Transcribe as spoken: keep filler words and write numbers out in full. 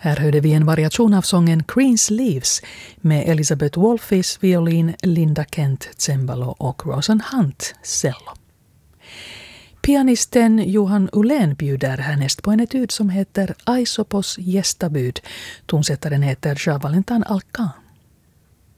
Här hörde vi en variation av sången Green Leaves med Elizabeth Wolfis violin, Linda Kent cembalo och Rosen Hunt cello. Pianisten Johan Ullén bjuder härnäst på en etyd som heter Aisopos gästabud. Tonsättaren heter Jean-Valentin Alcan.